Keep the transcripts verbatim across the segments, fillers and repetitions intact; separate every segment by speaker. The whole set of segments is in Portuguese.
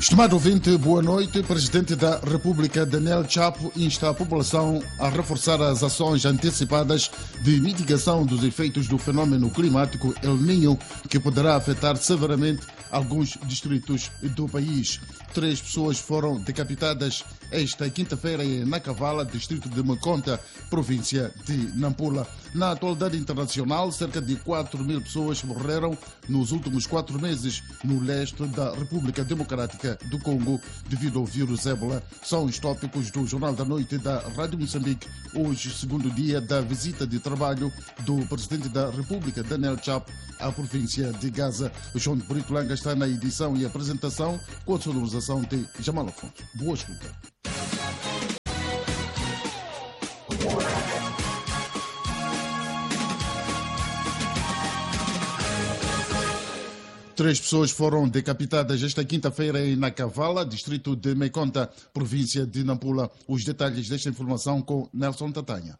Speaker 1: Estimado ouvinte, boa noite. O Presidente da República, Daniel Chapo, insta a população a reforçar as ações antecipadas de mitigação dos efeitos do fenômeno climático El Niño, que poderá afetar severamente alguns distritos do país. Três pessoas foram decapitadas esta quinta-feira em Nacavala, distrito de Meconta, província de Nampula. Na atualidade internacional, cerca de quatro mil pessoas morreram nos últimos quatro meses no leste da República Democrática do Congo devido ao vírus ébola. São os tópicos do Jornal da Noite da Rádio Moçambique, hoje, segundo dia da visita de trabalho do Presidente da República, Daniel Chapo, à província de Gaza. O João de Brito Langa está na edição e apresentação, com a sonorização de Jamal Afonso. Boa escuta. Três pessoas foram decapitadas esta quinta-feira em Nacavala, distrito de Meconta, província de Nampula. Os detalhes desta informação com Nelson Tatanha.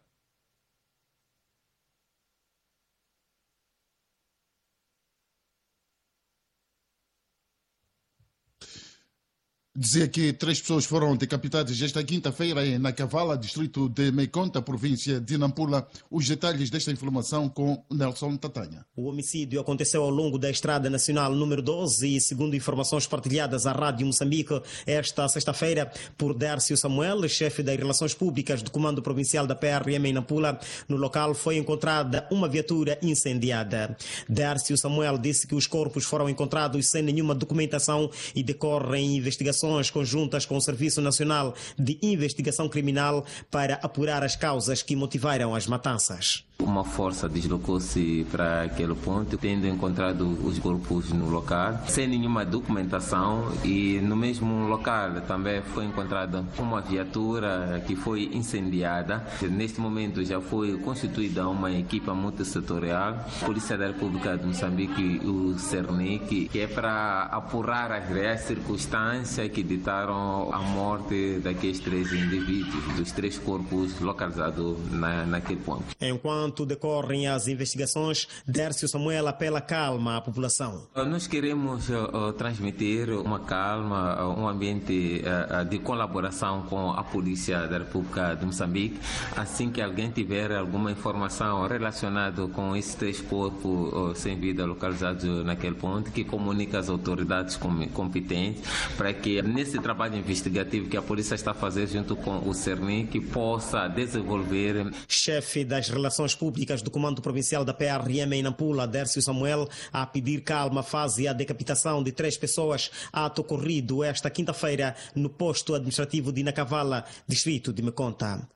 Speaker 1: Dizia que três pessoas foram decapitadas esta quinta-feira em Nacavala, distrito de Meconta, província de Nampula. Os detalhes desta informação com Nelson Tatanha.
Speaker 2: O homicídio aconteceu ao longo da Estrada Nacional número doze e, segundo informações partilhadas à Rádio Moçambique esta sexta-feira por Dércio Samuel, chefe das Relações Públicas do Comando Provincial da P R M em Nampula, no local foi encontrada uma viatura incendiada. Dércio Samuel disse que os corpos foram encontrados sem nenhuma documentação e decorrem investigações conjuntas com o Serviço Nacional de Investigação Criminal para apurar as causas que motivaram as matanças.
Speaker 3: Uma força deslocou-se para aquele ponto, tendo encontrado os corpos no local, sem nenhuma documentação, e no mesmo local também foi encontrada uma viatura que foi incendiada. Neste momento já foi constituída uma equipa multissetorial, Polícia da República de Moçambique e o CERNIC, que é para apurar as reais circunstâncias que ditaram a morte daqueles três indivíduos, dos três corpos localizados na, naquele ponto.
Speaker 2: Enquanto Enquanto decorrem as investigações, Dércio Samuel apela calma à população.
Speaker 3: Nós queremos uh, transmitir uma calma, uh, um ambiente uh, de colaboração com a Polícia da República de Moçambique. Assim que alguém tiver alguma informação relacionada com esses três corpos uh, sem vida localizados naquele ponto, que comunique às autoridades com, competentes, para que nesse trabalho investigativo que a polícia está a fazer junto com o CERNIC possa desenvolver.
Speaker 2: Chefe das Relações Públicas do Comando Provincial da P R M em Nampula, Dércio Samuel, a pedir calma fase a decapitação de três pessoas, ato ocorrido esta quinta-feira no posto administrativo de Nacavala, distrito de Meconta.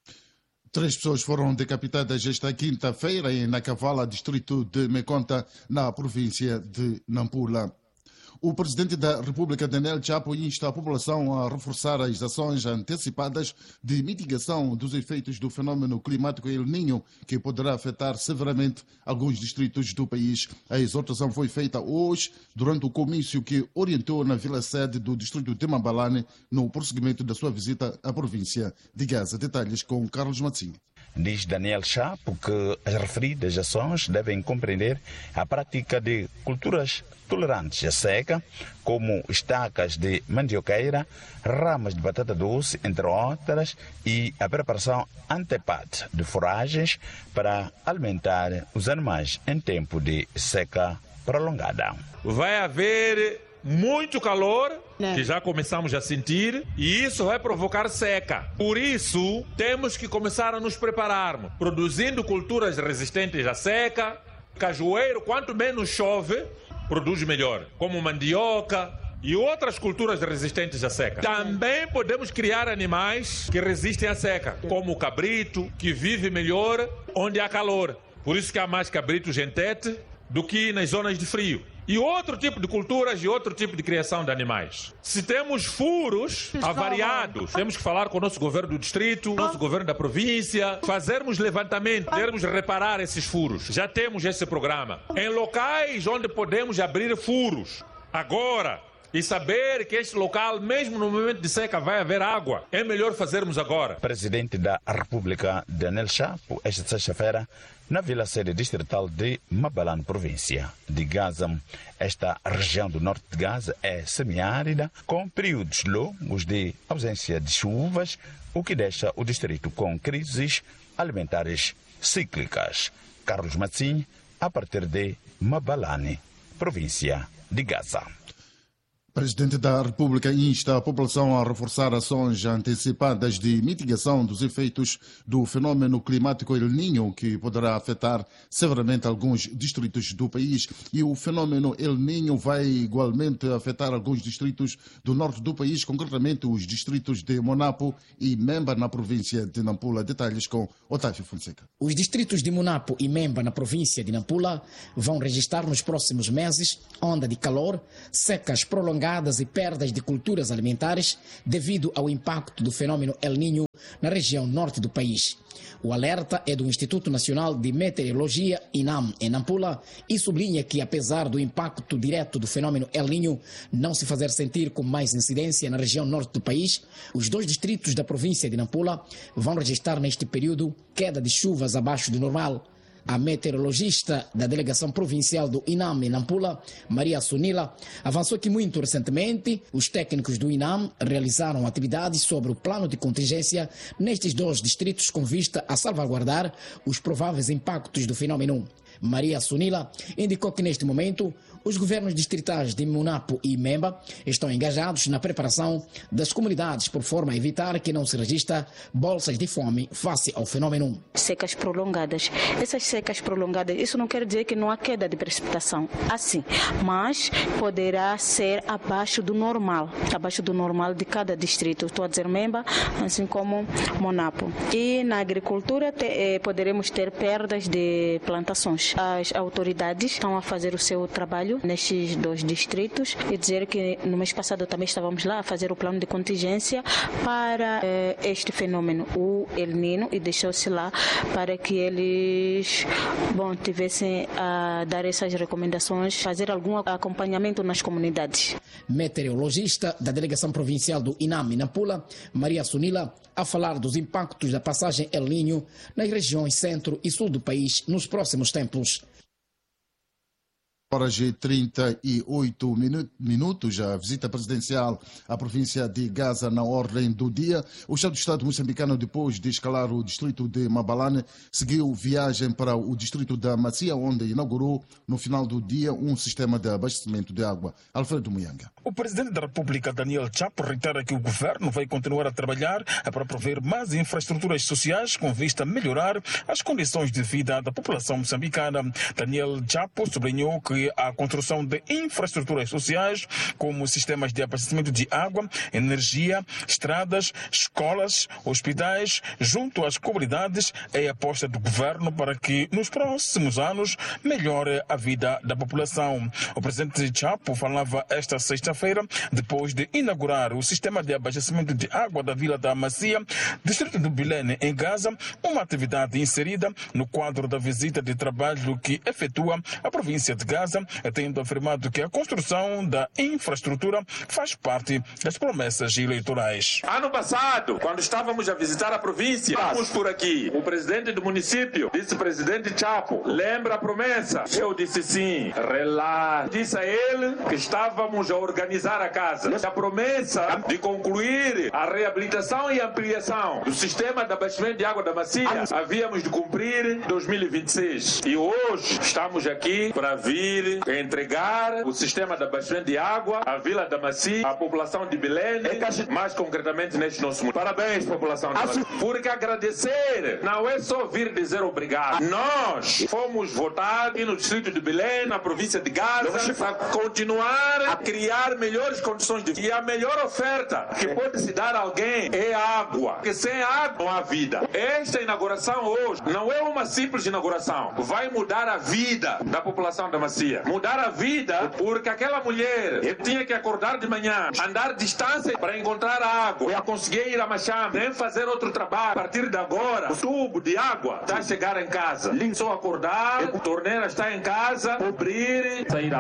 Speaker 1: Três pessoas foram decapitadas esta quinta-feira em Nacavala, distrito de Meconta, na província de Nampula. O Presidente da República, Daniel Chapo, insta a população a reforçar as ações antecipadas de mitigação dos efeitos do fenômeno climático El Niño, que poderá afetar severamente alguns distritos do país. A exortação foi feita hoje, durante o comício que orientou na vila-sede do distrito de Mambalane, no prosseguimento da sua visita à província de Gaza. Detalhes com Carlos Matzinho.
Speaker 4: Diz Daniel Chapo que as referidas ações devem compreender a prática de culturas tolerantes à seca, como estacas de mandioqueira, ramas de batata doce, entre outras, e a preparação antepade de foragens para alimentar os animais em tempo de seca prolongada.
Speaker 5: Vai haver muito calor, que já começamos a sentir, e isso vai provocar seca. Por isso, temos que começar a nos prepararmos, produzindo culturas resistentes à seca. Cajueiro, quanto menos chove, produz melhor, como mandioca e outras culturas resistentes à seca. Também podemos criar animais que resistem à seca, como o cabrito, que vive melhor onde há calor. Por isso que há mais cabrito gentete do que nas zonas de frio. E outro tipo de culturas e outro tipo de criação de animais. Se temos furos avariados, temos que falar com o nosso governo do distrito, nosso governo da província, fazermos levantamento, termos reparar esses furos. Já temos esse programa. Em locais onde podemos abrir furos, agora, e saber que este local, mesmo no momento de seca, vai haver água, é melhor fazermos agora.
Speaker 4: Presidente da República, Daniel Chapo, esta sexta-feira, na vila sede distrital de Mabalane, província de Gaza. Esta região do norte de Gaza é semiárida, com períodos longos de ausência de chuvas, o que deixa o distrito com crises alimentares cíclicas. Carlos Matsim, a partir de Mabalane, província de Gaza.
Speaker 1: O Presidente da República insta a população a reforçar ações antecipadas de mitigação dos efeitos do fenômeno climático El Niño, que poderá afetar severamente alguns distritos do país. E o fenômeno El Niño vai igualmente afetar alguns distritos do norte do país, concretamente os distritos de Monapo e Memba, na província de Nampula. Detalhes com Otávio Fonseca.
Speaker 6: Os distritos de Monapo e Memba, na província de Nampula, vão registrar nos próximos meses onda de calor, secas prolongadas e perdas de culturas alimentares devido ao impacto do fenômeno El Niño na região norte do país. O alerta é do Instituto Nacional de Meteorologia, INAM, em Nampula, e sublinha que, apesar do impacto direto do fenômeno El Niño não se fazer sentir com mais incidência na região norte do país, os dois distritos da província de Nampula vão registrar neste período queda de chuvas abaixo do normal. A meteorologista da delegação provincial do INAM em Nampula, Maria Sunila, avançou que muito recentemente os técnicos do INAM realizaram atividades sobre o plano de contingência nestes dois distritos com vista a salvaguardar os prováveis impactos do fenômeno. Maria Sunila indicou que neste momento os governos distritais de Monapo e Memba estão engajados na preparação das comunidades por forma a evitar que não se registre bolsas de fome face ao fenômeno.
Speaker 7: Secas prolongadas. Essas secas prolongadas, isso não quer dizer que não há queda de precipitação, assim, mas poderá ser abaixo do normal, abaixo do normal de cada distrito. Estou a dizer Memba, assim como Monapo. E na agricultura te, eh, poderemos ter perdas de plantações. As autoridades estão a fazer o seu trabalho nestes dois distritos e dizer que no mês passado também estávamos lá a fazer o plano de contingência para eh, este fenômeno, o El Niño, e deixou-se lá para que eles bom, tivessem a dar essas recomendações, fazer algum acompanhamento nas comunidades.
Speaker 6: Meteorologista da delegação provincial do INAM em Nampula, Maria Sunila, a falar dos impactos da passagem El Niño nas regiões centro e sul do país nos próximos tempos.
Speaker 1: Horas e trinta e oito minutos, a visita presidencial à província de Gaza na ordem do dia. O chefe do Estado moçambicano, depois de escalar o distrito de Mabalane, seguiu viagem para o distrito da Macia, onde inaugurou no final do dia um sistema de abastecimento de água. Alfredo Muyanga.
Speaker 8: O presidente da República, Daniel Chapo, reitera que o governo vai continuar a trabalhar para prover mais infraestruturas sociais com vista a melhorar as condições de vida da população moçambicana. Daniel Chapo sublinhou que a construção de infraestruturas sociais, como sistemas de abastecimento de água, energia, estradas, escolas, hospitais, junto às comunidades, é a aposta do governo para que nos próximos anos melhore a vida da população. O presidente Chapo falava esta sexta-feira, depois de inaugurar o sistema de abastecimento de água da Vila da Macia, distrito do Bilene, em Gaza, uma atividade inserida no quadro da visita de trabalho que efetua a província de Gaza, tendo afirmado que a construção da infraestrutura faz parte das promessas eleitorais.
Speaker 5: Ano passado, quando estávamos a visitar a província, estávamos por aqui. O presidente do município disse, presidente Chapo, lembra a promessa? Eu disse sim, relaxa. Disse a ele que estávamos a organizar a casa. A promessa de concluir a reabilitação e ampliação do sistema de abastecimento de água da Macia havíamos de cumprir em dois mil e vinte e seis. E hoje estamos aqui para vir entregar o sistema de abastecimento de água à Vila da Macia, à população de Belém, mais concretamente neste nosso mundo. Parabéns, população de Belém. Porque agradecer não é só vir dizer obrigado. Nós fomos votados no distrito de Belém, na província de Gaza, para continuar a criar melhores condições de vida. E a melhor oferta que pode se dar a alguém é a água. Porque sem água não há vida. Esta inauguração hoje não é uma simples inauguração. Vai mudar a vida da população da Macia. Mudar a vida, porque aquela mulher tinha que acordar de manhã, andar distância para encontrar a água, para conseguir ir a Machame, nem fazer outro trabalho. A partir de agora, o tubo de água está a chegar em casa. Só acordar, a torneira está em casa, abrir e sair água.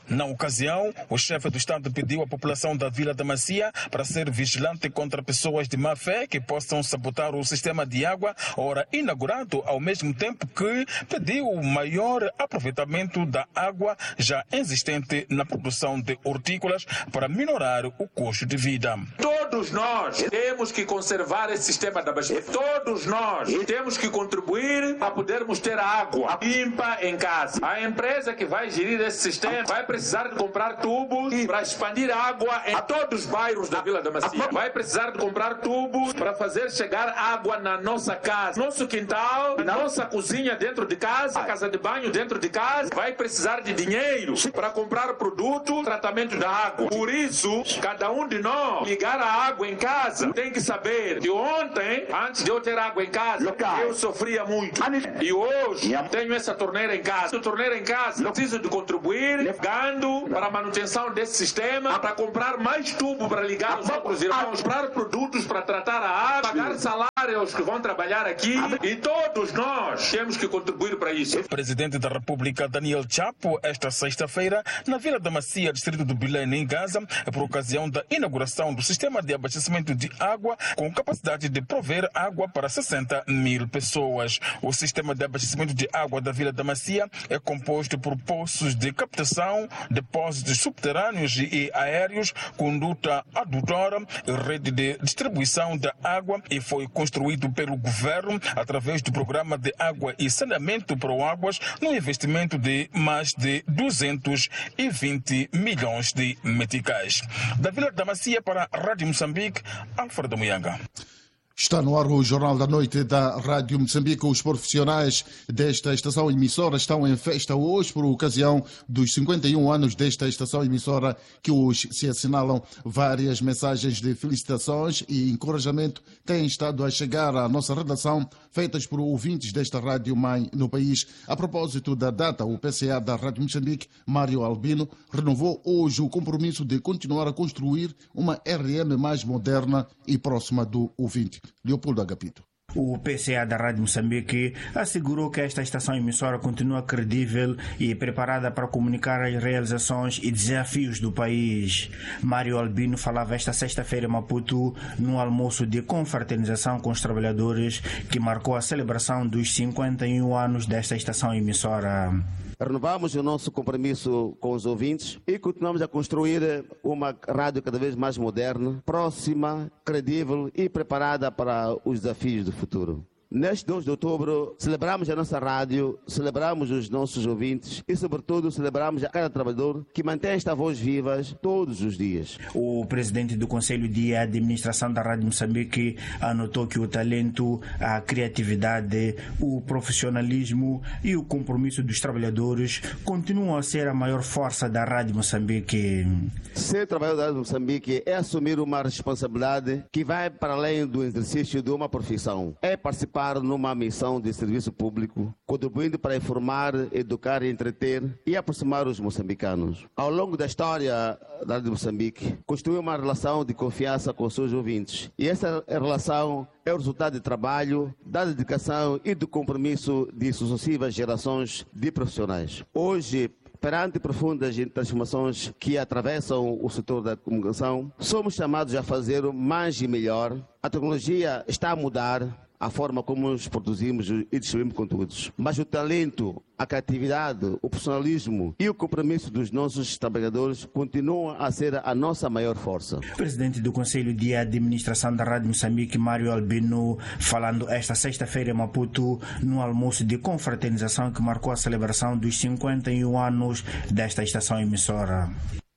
Speaker 8: Na ocasião, o chefe do Estado pediu à população da Vila da Macia para ser vigilante contra pessoas de má fé que possam sabotar o sistema de água, ora inaugurado, ao mesmo tempo que pediu o maior aproveitamento da água já existente na produção de hortícolas para minorar o custo de vida.
Speaker 5: Todos nós temos que conservar esse sistema de abastecimento. Todos nós temos que contribuir para podermos ter água limpa em casa. A empresa que vai gerir esse sistema vai precisar de comprar tubos para expandir água em todos os bairros da Vila da Macia. Vai precisar de comprar tubos para fazer chegar água na nossa casa, nosso quintal, na nossa cozinha dentro de casa, a casa de banho dentro de casa. Vai precisar de dinheiro para comprar produto, tratamento da água. Por isso, cada um de nós ligar a água em casa tem que saber que ontem, antes de eu ter água em casa, eu sofria muito. E hoje tenho essa torneira em casa. Essa torneira em casa, preciso de contribuir, ligando para a manutenção desse sistema, para comprar mais tubo para ligar os outros irmãos, comprar produtos para tratar a água, pagar salário aos que vão trabalhar aqui. E todos nós temos que contribuir para isso.
Speaker 8: O presidente da República, Daniel Chapo, esta sexta-feira, na Vila da Macia, distrito do Belém, em Gaza, por ocasião da inauguração do sistema de abastecimento de água com capacidade de prover água para sessenta mil pessoas. O sistema de abastecimento de água da Vila da Macia é composto por poços de captação, depósitos subterrâneos e aéreos, conduta adutora, rede de distribuição da água e foi construído pelo governo através do programa de água e saneamento Proáguas, num investimento de mais de duzentos e vinte milhões de meticais. Da Vila da Macia para a Rádio Moçambique, Alfredo Muyanga.
Speaker 1: Está no ar o Jornal da Noite da Rádio Moçambique. Os profissionais desta estação emissora estão em festa hoje por ocasião dos cinquenta e um anos desta estação emissora, que hoje se assinalam. Várias mensagens de felicitações e encorajamento têm estado a chegar à nossa redação, feitas por ouvintes desta rádio mãe no país. A propósito da data, o P C A da Rádio Moçambique, Mário Albino, renovou hoje o compromisso de continuar a construir uma R M mais moderna e próxima do ouvinte. Leopoldo Agapito.
Speaker 9: O P C A da Rádio Moçambique assegurou que esta estação emissora continua credível e preparada para comunicar as realizações e desafios do país. Mário Albino falava esta sexta-feira em Maputo num almoço de confraternização com os trabalhadores que marcou a celebração dos cinquenta e um anos desta estação emissora.
Speaker 10: Renovamos o nosso compromisso com os ouvintes e continuamos a construir uma rádio cada vez mais moderna, próxima, credível e preparada para os desafios do futuro. Neste dois de outubro, celebramos a nossa rádio, celebramos os nossos ouvintes e, sobretudo, celebramos a cada trabalhador que mantém esta voz viva todos os dias.
Speaker 9: O presidente do Conselho de Administração da Rádio Moçambique anotou que o talento, a criatividade, o profissionalismo e o compromisso dos trabalhadores continuam a ser a maior força da Rádio Moçambique.
Speaker 10: Ser trabalhador da Rádio Moçambique é assumir uma responsabilidade que vai para além do exercício de uma profissão. É participar numa missão de serviço público, contribuindo para informar, educar e entreter e aproximar os moçambicanos. Ao longo da história da Rádio Moçambique, construiu uma relação de confiança com os seus ouvintes. E essa relação é o resultado de trabalho, da dedicação e do compromisso de sucessivas gerações de profissionais. Hoje, perante profundas transformações que atravessam o setor da comunicação, somos chamados a fazer mais e melhor. A tecnologia está a mudar a forma como nos produzimos e distribuímos conteúdos. Mas o talento, a criatividade, o profissionalismo e o compromisso dos nossos trabalhadores continuam a ser a nossa maior força.
Speaker 9: O presidente do Conselho de Administração da Rádio Moçambique, Mário Albino, falando esta sexta-feira em Maputo, no almoço de confraternização que marcou a celebração dos cinquenta e um anos desta estação emissora.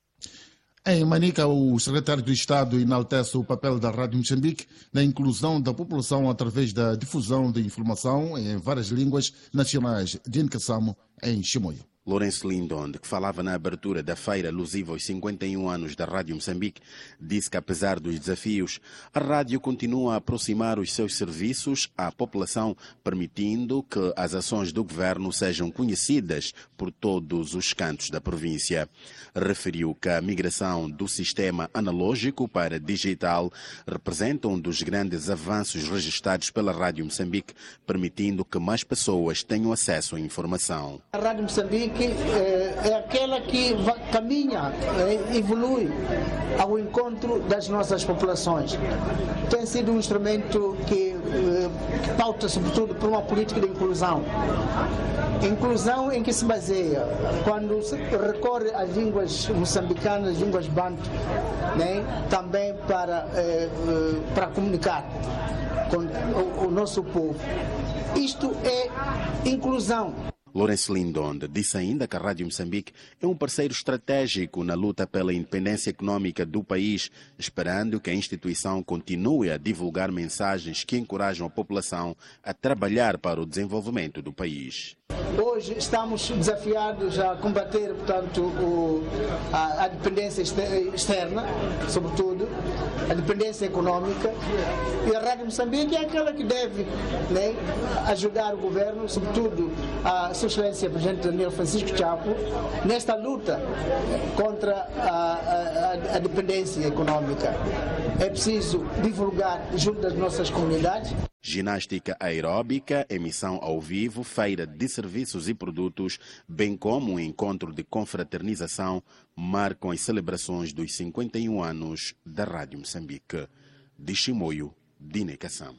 Speaker 1: Em Manica, o secretário de Estado enaltece o papel da Rádio Moçambique na inclusão da população através da difusão de informação em várias línguas nacionais. Dino Kassamo, em Chimoio.
Speaker 11: Lourenço Lindon, que falava na abertura da feira alusiva aos cinquenta e um anos da Rádio Moçambique, disse que apesar dos desafios, a rádio continua a aproximar os seus serviços à população, permitindo que as ações do governo sejam conhecidas por todos os cantos da província. Referiu que a migração do sistema analógico para digital representa um dos grandes avanços registrados pela Rádio Moçambique, permitindo que mais pessoas tenham acesso à informação.
Speaker 12: A Rádio Moçambique que é, é aquela que vai, caminha, é, evolui ao encontro das nossas populações. Tem sido um instrumento que, é, que pauta sobretudo por uma política de inclusão. Inclusão em que se baseia quando se recorre às línguas moçambicanas, línguas banto, né, também para, é, para comunicar com o, o nosso povo. Isto é inclusão.
Speaker 11: Lourenço Lindonde disse ainda que a Rádio Moçambique é um parceiro estratégico na luta pela independência econômica do país, esperando que a instituição continue a divulgar mensagens que encorajam a população a trabalhar para o desenvolvimento do país.
Speaker 12: Hoje estamos desafiados a combater, portanto, o, a, a dependência externa, sobretudo, a dependência econômica, e a Rádio Moçambique é aquela que deve, né, ajudar o governo, sobretudo a Sua Excelência Presidente Daniel Francisco Chapo, nesta luta contra a, a, a dependência econômica. É preciso divulgar junto das nossas comunidades.
Speaker 11: Ginástica aeróbica, emissão ao vivo, feira de serviços e produtos, bem como um encontro de confraternização, marcam as celebrações dos cinquenta e um anos da Rádio Moçambique. De Chimoio, Dine Kassam.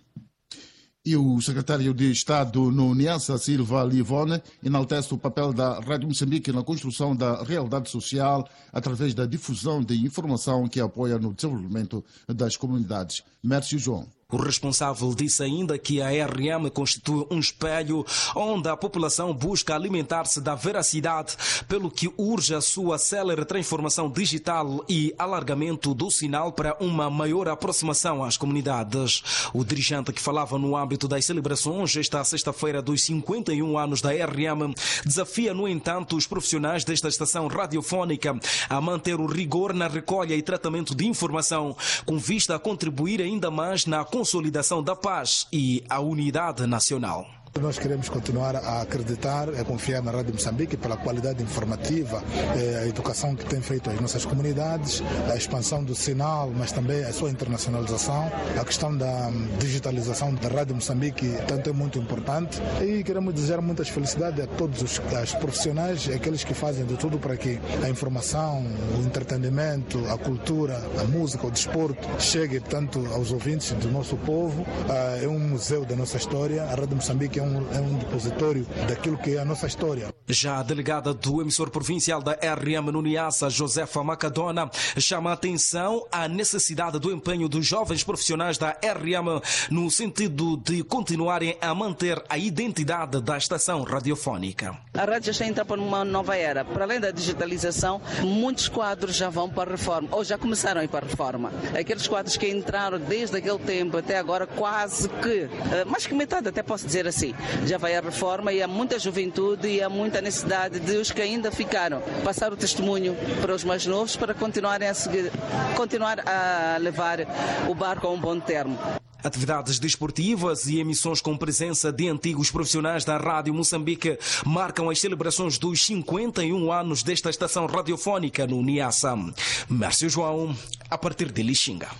Speaker 1: E o secretário de Estado no Niassa, Silva Livone, enaltece o papel da Rádio Moçambique na construção da realidade social através da difusão de informação que apoia no desenvolvimento das comunidades. Mércio João.
Speaker 13: O responsável disse ainda que a R M constitui um espelho onde a população busca alimentar-se da veracidade, pelo que urge a sua célere transformação digital e alargamento do sinal para uma maior aproximação às comunidades. O dirigente que falava no âmbito das celebrações esta sexta-feira dos cinquenta e um anos da R M desafia, no entanto, os profissionais desta estação radiofónica a manter o rigor na recolha e tratamento de informação, com vista a contribuir ainda mais na consolidação da paz e a unidade nacional.
Speaker 14: Nós queremos continuar a acreditar e confiar na Rádio Moçambique pela qualidade informativa, a educação que tem feito às nossas comunidades, a expansão do sinal, mas também a sua internacionalização, a questão da digitalização da Rádio Moçambique tanto é muito importante, e queremos desejar muitas felicidades a todos os, os profissionais, aqueles que fazem de tudo para que a informação, o entretenimento, a cultura, a música, o desporto chegue tanto aos ouvintes do nosso povo. É um museu da nossa história. A Rádio Moçambique é um, é um depositório daquilo que é a nossa história.
Speaker 13: Já a delegada do emissor provincial da R M no Niassa, Josefa Macadona, chama a atenção à necessidade do empenho dos jovens profissionais da R M no sentido de continuarem a manter a identidade da estação radiofónica.
Speaker 15: A rádio já entra para uma nova era. Para além da digitalização, muitos quadros já vão para a reforma, ou já começaram a ir para a reforma. Aqueles quadros que entraram desde aquele tempo até agora, quase que, mais que metade, até posso dizer assim, já vai à reforma, e há muita juventude e há muita necessidade de os que ainda ficaram passar o testemunho para os mais novos, para continuarem a seguir, continuar a levar o barco a um bom termo.
Speaker 13: Atividades desportivas e emissões com presença de antigos profissionais da Rádio Moçambique marcam as celebrações dos cinquenta e um anos desta estação radiofónica no Niassa. Mércio João, a partir de Lixinga.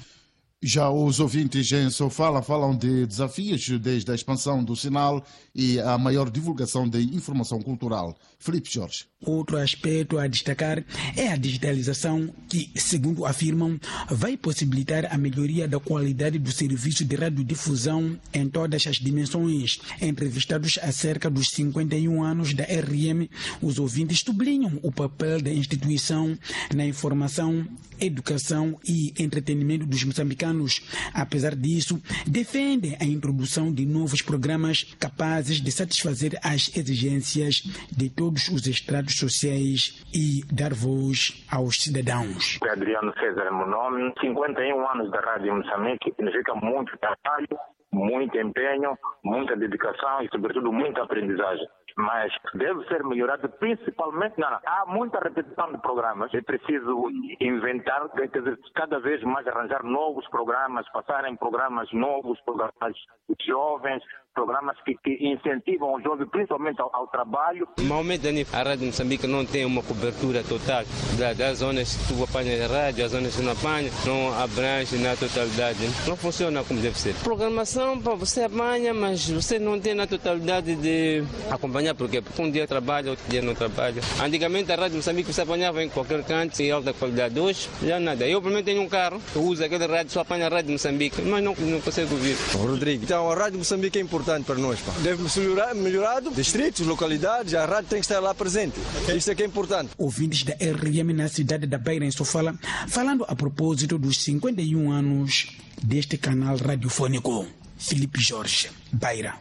Speaker 1: Já os ouvintes em Sofala falam de desafios desde a expansão do sinal e a maior divulgação de informação cultural. Filipe Jorge.
Speaker 16: Outro aspecto a destacar é a digitalização que, segundo afirmam, vai possibilitar a melhoria da qualidade do serviço de radiodifusão em todas as dimensões. Entrevistados acerca dos cinquenta e um anos da R M, os ouvintes sublinham o papel da instituição na informação, educação e entretenimento dos moçambicanos. Apesar disso, defendem a introdução de novos programas capazes de satisfazer as exigências de todos os estratos sociais e dar voz aos cidadãos.
Speaker 17: Adriano César é meu nome. cinquenta e um anos da Rádio Moçambique significa muito trabalho, muito empenho, muita dedicação e, sobretudo, muita aprendizagem. Mas deve ser melhorado principalmente. Não, não, há muita repetição de programas. É preciso inventar, quer dizer, cada vez mais arranjar novos programas, passarem programas novos, programas jovens, programas que, que incentivam os jovens, principalmente ao, ao trabalho.
Speaker 18: Normalmente a Rádio Moçambique não tem uma cobertura total das, das zonas que tu apanhas a rádio, as zonas que não apanha, não abrange na totalidade. Não funciona como deve ser. Programação, pá, você apanha, mas você não tem na totalidade de acompanhar. Por quê? Porque um dia trabalha, outro dia não trabalha. Antigamente a Rádio Moçambique você apanhava em qualquer canto, em alta qualidade. Hoje já nada. Eu, pelo menos, tenho um carro, eu uso aquele rádio, só apanha a Rádio Moçambique, mas não, não consigo ouvir.
Speaker 19: Rodrigo, então a Rádio Moçambique é importante para nós. Pá. Deve melhorar, melhorado, distritos, localidades, a rádio tem que estar lá presente. Isso é que é importante.
Speaker 16: Ouvintes da R M na cidade da Beira, em Sofala, falando a propósito dos cinquenta e um anos deste canal radiofônico. Filipe Jorge, Beira.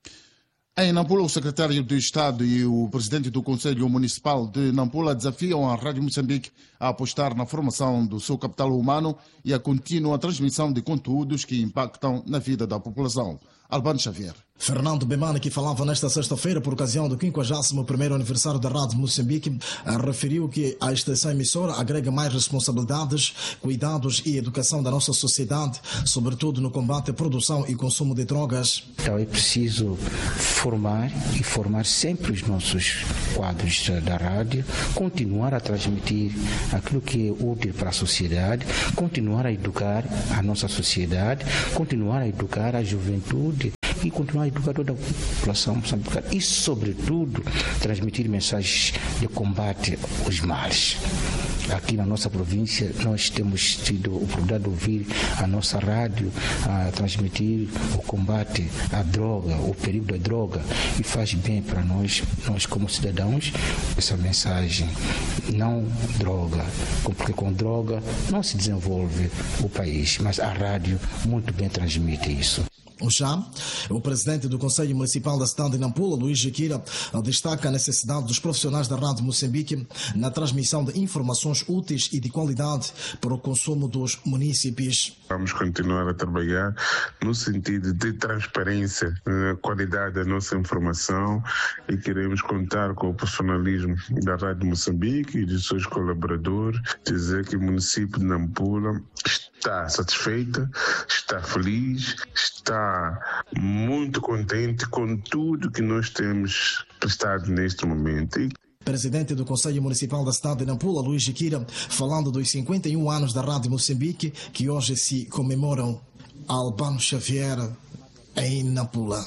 Speaker 1: Em Nampula, o secretário de Estado e o presidente do Conselho Municipal de Nampula desafiam a Rádio Moçambique a apostar na formação do seu capital humano e a contínua transmissão de conteúdos que impactam na vida da população. Albano Xavier.
Speaker 20: Fernando Bemane, que falava nesta sexta-feira por ocasião do quinquagésimo primeiro aniversário da Rádio Moçambique, referiu que a estação emissora agrega mais responsabilidades, cuidados e educação da nossa sociedade, sobretudo no combate à produção e consumo de drogas.
Speaker 21: Então é preciso formar e formar sempre os nossos quadros da rádio, continuar a transmitir aquilo que é útil para a sociedade, continuar a educar a nossa sociedade, continuar a educar a juventude e continuar a educar toda a população moçambicana e, sobretudo, transmitir mensagens de combate aos males. Aqui na nossa província nós temos tido a oportunidade de ouvir a nossa rádio a transmitir o combate à droga, o perigo da droga, e faz bem para nós, nós como cidadãos, essa mensagem. Não droga, porque com droga não se desenvolve o país, mas a rádio muito bem transmite isso.
Speaker 20: Já o presidente do Conselho Municipal da cidade de Nampula, Luís Jequira, destaca a necessidade dos profissionais da Rádio Moçambique na transmissão de informações úteis e de qualidade para o consumo dos munícipes.
Speaker 22: Vamos continuar a trabalhar no sentido de transparência, qualidade da nossa informação, e queremos contar com o profissionalismo da Rádio Moçambique e dos seus colaboradores, dizer que o município de Nampula está satisfeita, está feliz, está muito contente com tudo que nós temos prestado neste momento.
Speaker 20: Presidente do Conselho Municipal da cidade de Nampula, Luís Jequira, falando dos cinquenta e um anos da Rádio Moçambique, que hoje se comemoram. Albano Xavier, em Nampula.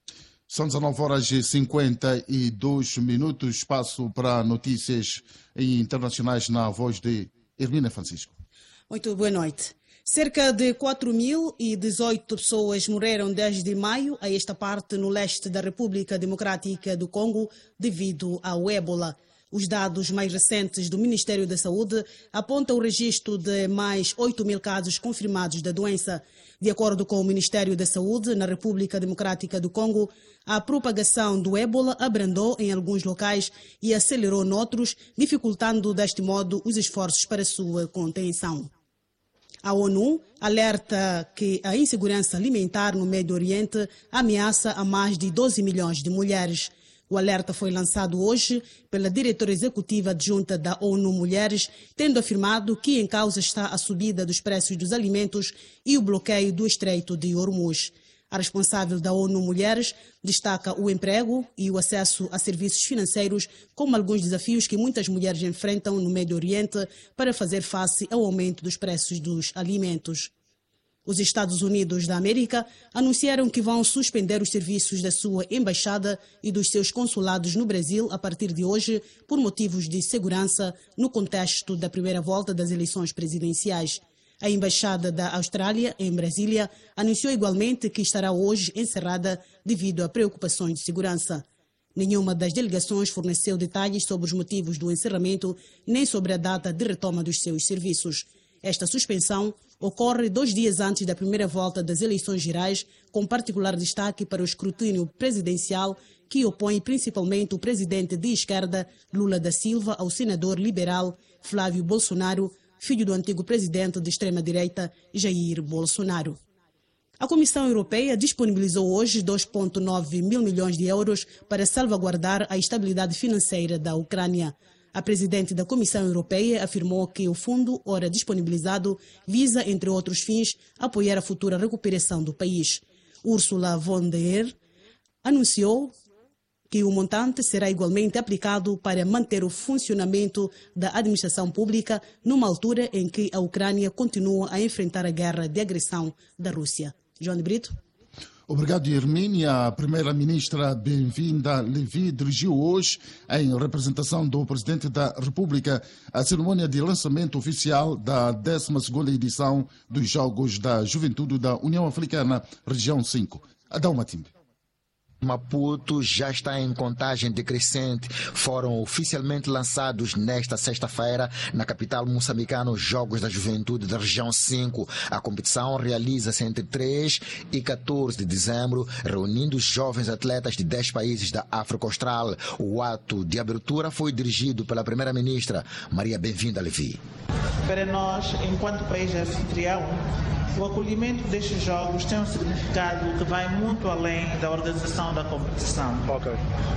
Speaker 1: São dezanove horas e cinquenta e dois minutos. Espaço para notícias internacionais na voz de Hermina Francisco.
Speaker 23: Muito boa noite. Cerca de quatro mil e dezoito pessoas morreram desde maio a esta parte no leste da República Democrática do Congo devido ao ébola. Os dados mais recentes do Ministério da Saúde apontam o registro de mais oito mil casos confirmados da doença. De acordo com o Ministério da Saúde, na República Democrática do Congo, a propagação do ébola abrandou em alguns locais e acelerou noutros, dificultando deste modo os esforços para sua contenção. A ONU alerta que a insegurança alimentar no Médio Oriente ameaça a mais de doze milhões de mulheres. O alerta foi lançado hoje pela diretora executiva adjunta da ONU Mulheres, tendo afirmado que em causa está a subida dos preços dos alimentos e o bloqueio do Estreito de Hormuz. A responsável da ONU Mulheres destaca o emprego e o acesso a serviços financeiros como alguns desafios que muitas mulheres enfrentam no Médio Oriente para fazer face ao aumento dos preços dos alimentos. Os Estados Unidos da América anunciaram que vão suspender os serviços da sua embaixada e dos seus consulados no Brasil a partir de hoje por motivos de segurança no contexto da primeira volta das eleições presidenciais. A Embaixada da Austrália, em Brasília, anunciou igualmente que estará hoje encerrada devido a preocupações de segurança. Nenhuma das delegações forneceu detalhes sobre os motivos do encerramento, nem sobre a data de retoma dos seus serviços. Esta suspensão ocorre dois dias antes da primeira volta das eleições gerais, com particular destaque para o escrutínio presidencial, que opõe principalmente o presidente de esquerda, Lula da Silva, ao senador liberal Flávio Bolsonaro, filho do antigo presidente de extrema-direita, Jair Bolsonaro. A Comissão Europeia disponibilizou hoje dois vírgula nove mil milhões de euros para salvaguardar a estabilidade financeira da Ucrânia. A presidente da Comissão Europeia afirmou que o fundo, ora disponibilizado, visa, entre outros fins, apoiar a futura recuperação do país. Ursula von der Leyen anunciou que o montante será igualmente aplicado para manter o funcionamento da administração pública numa altura em que a Ucrânia continua a enfrentar a guerra de agressão da Rússia. João de Brito.
Speaker 1: Obrigado, Hermínia. A primeira-ministra Bem-vinda Levi dirigiu hoje, em representação do Presidente da República, a cerimônia de lançamento oficial da décima segunda edição dos Jogos da Juventude da União Africana, Região cinco. Adão Matimbe.
Speaker 2: Maputo já está em contagem decrescente. Foram oficialmente lançados nesta sexta-feira na capital moçambicana os Jogos da Juventude da Região cinco. A competição realiza-se entre três e quatorze de dezembro, reunindo os jovens atletas de dez países da África Austral. O ato de abertura foi dirigido pela primeira-ministra Maria Bem-vinda Levi.
Speaker 3: Para nós, enquanto país anfitrião, o acolhimento destes jogos tem um significado que vai muito além da organização da competição. Okay.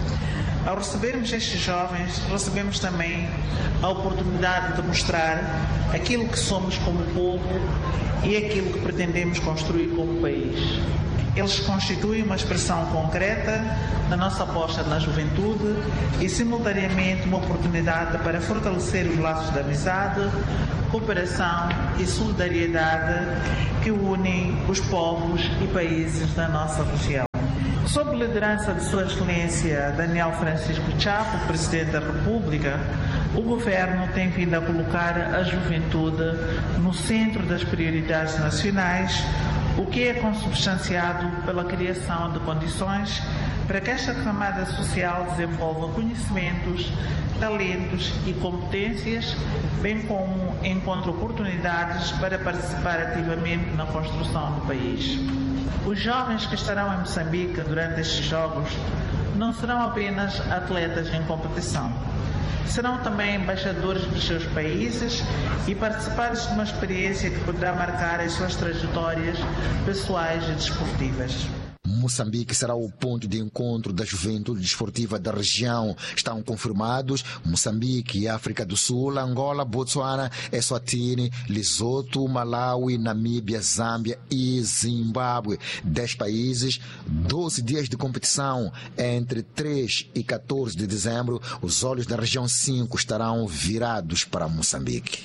Speaker 3: Ao recebermos estes jovens, recebemos também a oportunidade de mostrar aquilo que somos como povo e aquilo que pretendemos construir como país. Eles constituem uma expressão concreta da nossa aposta na juventude e, simultaneamente, uma oportunidade para fortalecer os laços de amizade, cooperação e solidariedade que unem os povos e países da nossa região. Sob a liderança de Sua Excelência Daniel Francisco Chapo, Presidente da República, o Governo tem vindo a colocar a juventude no centro das prioridades nacionais, o que é consubstanciado pela criação de condições para que esta camada social desenvolva conhecimentos, talentos e competências, bem como encontre oportunidades para participar ativamente na construção do país. Os jovens que estarão em Moçambique durante estes Jogos não serão apenas atletas em competição. Serão também embaixadores dos seus países e participantes de uma experiência que poderá marcar as suas trajetórias pessoais e desportivas.
Speaker 2: Moçambique será o ponto de encontro da juventude desportiva da região. Estão confirmados Moçambique, África do Sul, Angola, Botsuana, Eswatini, Lesoto, Malawi, Namíbia, Zâmbia e Zimbábue. Dez países, doze dias de competição. Entre três e quatorze de dezembro, os olhos da região cinco estarão virados para Moçambique.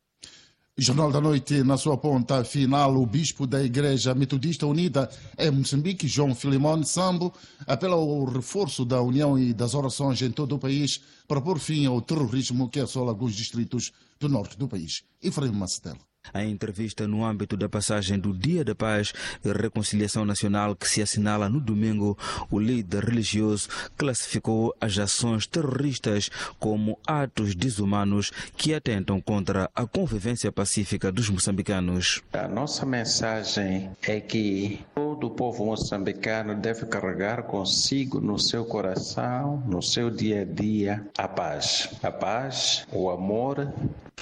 Speaker 1: Jornal da Noite, na sua ponta final, o bispo da Igreja Metodista Unida em Moçambique, João Filimon Sambo, apela ao reforço da união e das orações em todo o país para pôr fim ao terrorismo que assola alguns distritos do norte do país. Efraim Macetelo.
Speaker 4: A entrevista no âmbito da passagem do Dia da Paz e Reconciliação Nacional que se assinala no domingo, o líder religioso classificou as ações terroristas como atos desumanos que atentam contra a convivência pacífica dos moçambicanos.
Speaker 24: A nossa mensagem é que todo o povo moçambicano deve carregar consigo no seu coração, no seu dia a dia, a paz. A paz, o amor,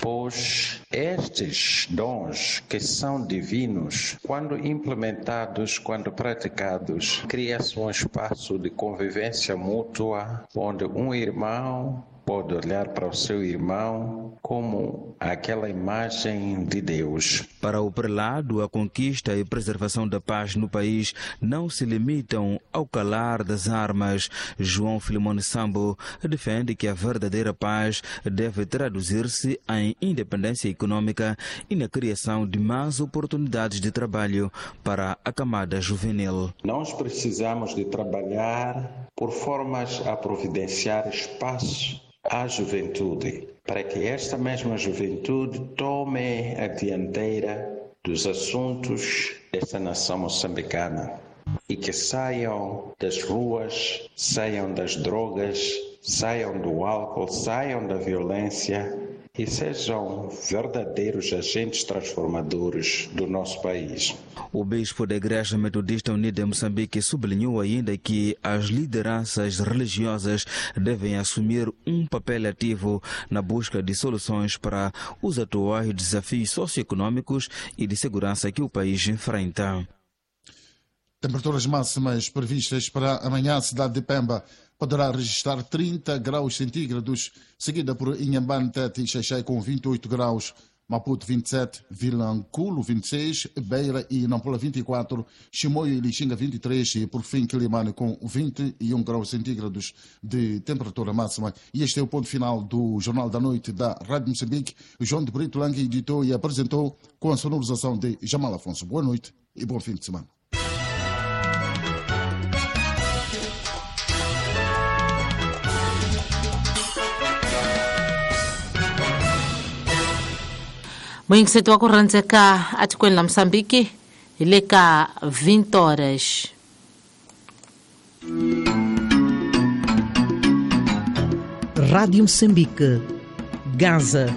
Speaker 24: pois estes dons que são divinos, quando implementados, quando praticados, cria-se um espaço de convivência mútua, onde um irmão pode olhar para o seu irmão como aquela imagem de Deus.
Speaker 4: Para o prelado, a conquista e preservação da paz no país não se limitam ao calar das armas. João Filimon Sambo defende que a verdadeira paz deve traduzir-se em independência econômica e na criação de mais oportunidades de trabalho para a camada juvenil.
Speaker 24: Nós precisamos de trabalhar por formas a providenciar espaço à juventude, para que esta mesma juventude tome a dianteira dos assuntos desta nação moçambicana e que saiam das ruas, saiam das drogas, saiam do álcool, saiam da violência e sejam verdadeiros agentes transformadores do nosso país.
Speaker 4: O bispo da Igreja Metodista Unida em Moçambique sublinhou ainda que as lideranças religiosas devem assumir um papel ativo na busca de soluções para os atuais desafios socioeconômicos e de segurança que o país enfrenta.
Speaker 1: Temperaturas máximas previstas para amanhã. A cidade de Pemba poderá registrar trinta graus centígrados, seguida por Inhambane, Tete e Xaixai com vinte e oito graus. Maputo vinte e sete, Vilanculo vinte e seis, Beira e Nampula vinte e quatro, Chimoio e Lixinga vinte e três e por fim Quilimane com vinte e um graus centígrados de temperatura máxima. E este é o ponto final do Jornal da Noite da Rádio Moçambique. João de Brito Lange editou e apresentou com a sonorização de Jamal Afonso. Boa noite e bom fim de semana.
Speaker 5: Mwingi setu wa kuranze ka atikweni la Msambiki ile ka vinte horas.
Speaker 6: Rádio Moçambique, Gaza.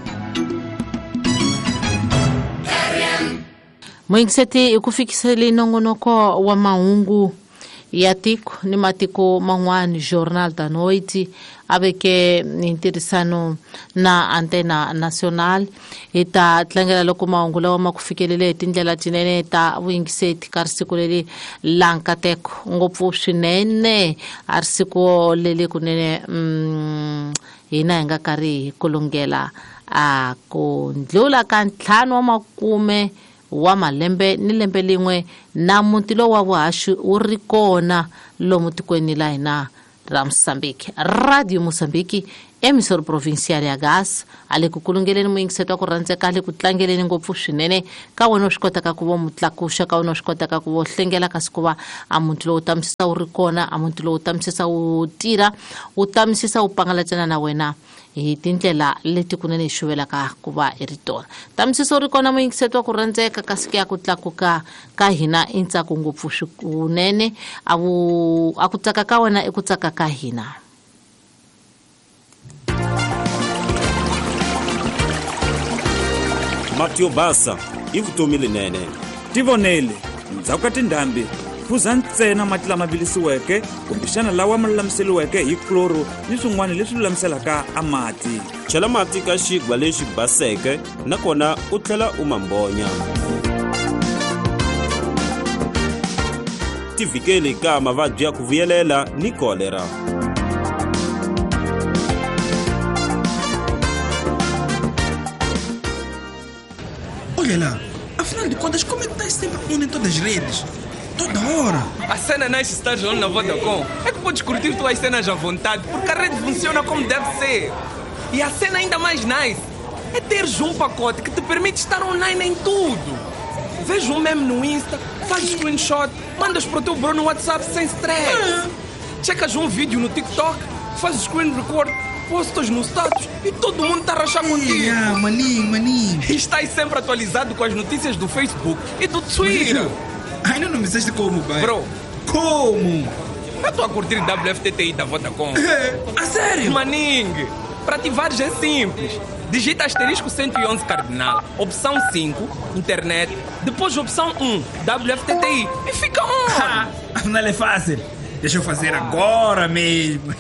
Speaker 5: Mwingi seti ikufikiseli nongonoko wa maungu ya tiku ni matiko mangwani Jornal da Noite abeke interesano na Antena Nacional ita tlangela loko maungu lawa makufikelele tindlela tinene ta wingiseti karisikuleli lankateko ngopfu swinene arisiko lele kunene mm, ina nga kari kulungela a ku ndlula ka ntlhanu wa makume wa malembe ni lembe lingwe na mutilo wa vuhaxi wu ri kona lomu tikweni la hina ra Moçambique. Radio Moçambique emisora provincial ya Gas ale ku kulungeleni muyingiseto wa ku rhandzeka ale ku tlangeleni ngopfu swinene ka wena u swi kotaka ku vo mutlakuxa ka wena u swi kotaka ku vo hlengela kasi ku va a muti lowu tamisisa wu ri kona a muti lowu tamisisa wu tirha wu tamisisa wu pangalatana na wena hi tindlela leti kunene hi xuvelaka ku va i ri tona. Tamisiso ri kona muyingiseto wa ku rhandzeka kasi ke ya ku tlakuka ka hina i ntsako ngopfu swinene a ku tsaka ka wena i ku tsaka ka hina.
Speaker 7: Mati yo basa i vutomi linene.
Speaker 8: Tivonele ndzhaku ka tindhambi phuza ntsena mati lama vilisiweke kumbexana lawa ma lulamiseliweke hi kloro ni swin'wana leswi lulamiselaka a mati.
Speaker 7: Chela mati ka xigwa lexi baseke nakona u tlhela u mambonya. Tivikeli ka mavabyi ya ku vuyelela ni kolera.
Speaker 25: Olha lá, afinal de contas, como é que estás sempre on em todas as redes? Toda hora.
Speaker 26: A cena não é estar on na Vodacom. É que podes curtir tuas cenas à vontade, porque a rede funciona como deve ser. E a cena ainda mais nice é teres um pacote que te permite estar online em tudo. Veja um meme no Insta, faz screenshot, mandas para o teu bro no WhatsApp sem stress. Ah. Checas um vídeo no TikTok, faz screen record, postas no status e todo mundo está a rachar contigo.
Speaker 25: Yeah, maninho, maninho.
Speaker 26: E estás sempre atualizado com as notícias do Facebook e do Twitter.
Speaker 25: Ainda não me disseste como, pai.
Speaker 26: Bro,
Speaker 25: como?
Speaker 26: Eu estou a curtir W F T T I da Vodacom.
Speaker 25: A sério?
Speaker 26: Maninho, para ativares é simples. Digita asterisco cento e onze cardinal, opção cinco, internet, depois opção um, W F T T I e fica on.
Speaker 25: Não é fácil. Deixa eu fazer agora mesmo.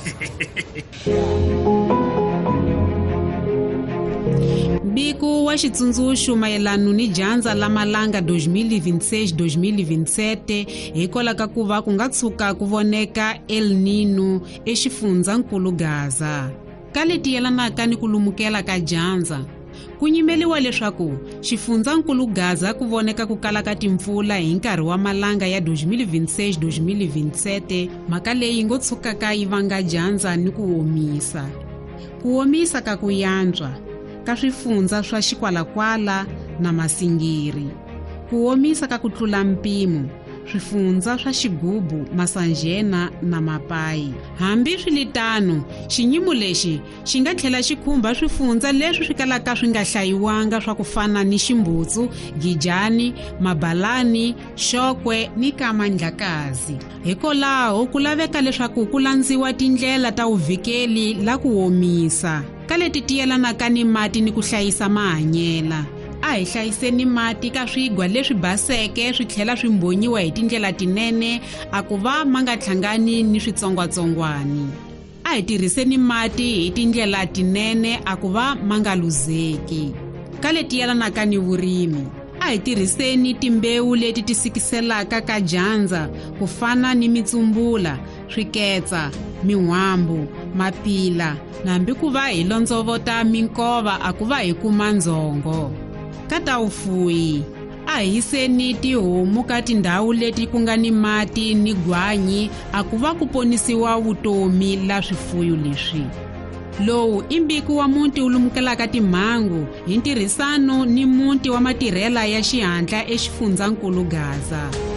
Speaker 23: Bico wa xitsundzuxo mayelano ni dyandza la malanga dois mil e vinte e seis dois mil e vinte e sete hikwalaho ka ku va ku nga tshuka ku voneka El Nino exifundzhankulu Gaza. Ka leti yelanaka ni ku lumukela ka dyandza ku nyimeliwa leswaku xifundzhankulu Gaza ku voneka ku kala ka timpfula hi nkarhi wa malanga ya dois mil e vinte e seis dois mil e vinte e sete, mhaka leyi ngo tshukaka yi vanga dyandza ni ku omisa. Ku omisa ka ku yantswa ka swifundza swa xikwalakwala na masingiri. Ku omisa ka ku tlula mpimo swifundza swa Xigubu, Masanjena na Mapai. Hambi swilitano, xinyimo lexi xi nga tlhela xi khumba swifundza leswi swi kalaka swi nga hlayiwanga swa ku fana ni Ximbutsu, Gijani, Mabalani, Xokwe ni Kamandlakazi. Hikwalaho ku laveka leswaku ku landziwa tindlela ta uvikeli la ku omisa ka leti tiyelanaka ni mati ni ku hlayisa mahanyela. A hi hlayiseni mati ka swigwa leswi baseke swi tlhela swi mbonyiwa hi tindlela tinene a ku va ma nga hlangani ni switsongwatsongwani. A hi tirhiseni mati hi tindlela tinene a ku va ma nga luzeki. Ka leti yelanaka ni vurimi, a hi tirhiseni timbewu leti ti sikiselaka ka dyandza ku fana ni mitsumbula, swiketsa, mihwambu, mapila, nambi ku va hi londzovota minkova a ku va hi kuma ndzongo.
Speaker 9: ka ta vufuyi. A hiseni tihomu ka tindhawu leti ku nga ni mati ni gwanyi a ku va ku ponisiwa vutomi la swifuyo leswi. Lowu i mbiko wa muti wu lumukelaka timhangu hi ntirhisano ni muti wa matirhela ya xihatla exifundzhankulu Gaza.